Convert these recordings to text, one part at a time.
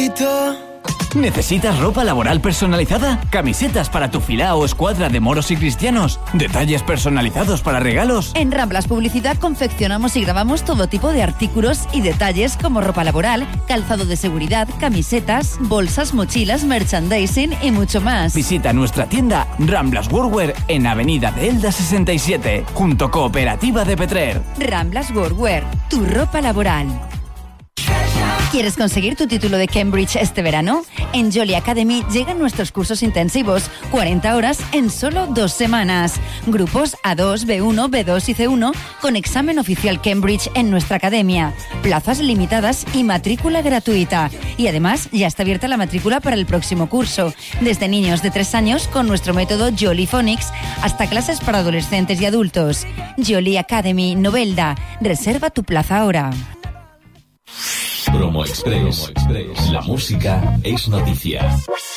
poquito. ¿Necesitas ropa laboral personalizada? ¿Camisetas para tu filá o escuadra de moros y cristianos? ¿Detalles personalizados para regalos? En Ramblas Publicidad confeccionamos y grabamos todo tipo de artículos y detalles como ropa laboral, calzado de seguridad, camisetas, bolsas, mochilas, merchandising y mucho más. Visita nuestra tienda Ramblas Workwear en Avenida de Elda 67, junto Cooperativa de Petrer. Ramblas Workwear, tu ropa laboral. ¿Quieres conseguir tu título de Cambridge este verano? En Jolly Academy llegan nuestros cursos intensivos, 40 horas en solo 2 semanas. Grupos A2, B1, B2 y C1 con examen oficial Cambridge en nuestra academia. Plazas limitadas y matrícula gratuita. Y además ya está abierta la matrícula para el próximo curso. Desde niños de 3 años con nuestro método Jolly Phonics hasta clases para adolescentes y adultos. Jolly Academy, Novelda. Reserva tu plaza ahora. Promo Express. La música es noticia.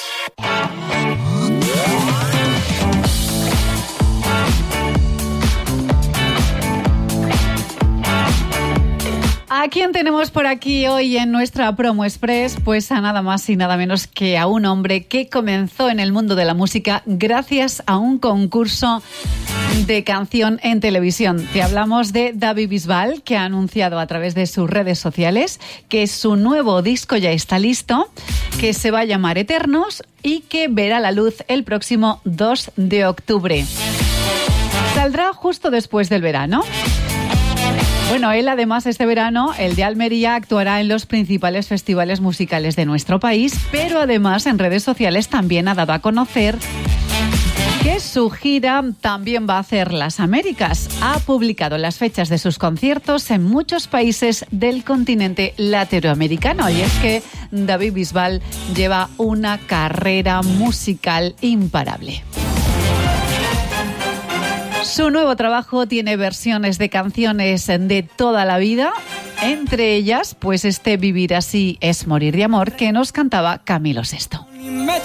¿A quién tenemos por aquí hoy en nuestra Promo Express? Pues a nada más y nada menos que a un hombre que comenzó en el mundo de la música gracias a un concurso de canción en televisión. Te hablamos de David Bisbal, que ha anunciado a través de sus redes sociales que su nuevo disco ya está listo, que se va a llamar Eternos y que verá la luz el próximo 2 de octubre. Saldrá justo después del verano. Bueno, él además este verano, el de Almería, actuará en los principales festivales musicales de nuestro país, pero además en redes sociales también ha dado a conocer que su gira también va a hacer las Américas. Ha publicado las fechas de sus conciertos en muchos países del continente latinoamericano. Y es que David Bisbal lleva una carrera musical imparable. Su nuevo trabajo tiene versiones de canciones de toda la vida, entre ellas, pues este Vivir así es morir de amor que nos cantaba Camilo Sesto. Me